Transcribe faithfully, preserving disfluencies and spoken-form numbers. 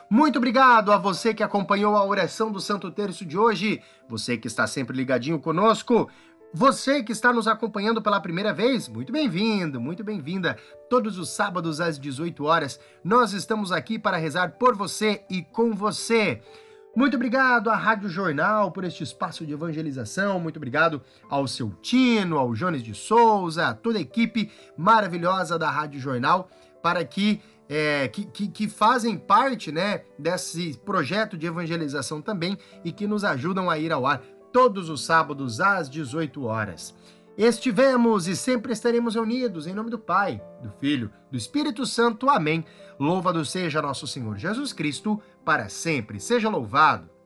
Muito obrigado a você que acompanhou a oração do Santo Terço de hoje, você que está sempre ligadinho conosco, você que está nos acompanhando pela primeira vez, muito bem-vindo, muito bem-vinda. Todos os sábados às dezoito horas, nós estamos aqui para rezar por você e com você. Muito obrigado à Rádio Jornal por este espaço de evangelização, muito obrigado ao seu Tino, ao Jones de Souza, a toda a equipe maravilhosa da Rádio Jornal, para que, é, que, que, que fazem parte, né, desse projeto de evangelização também e que nos ajudam a ir ao ar todos os sábados às dezoito horas. Estivemos e sempre estaremos reunidos em nome do Pai, do Filho, do Espírito Santo. Amém. Louvado seja nosso Senhor Jesus Cristo, para sempre seja louvado.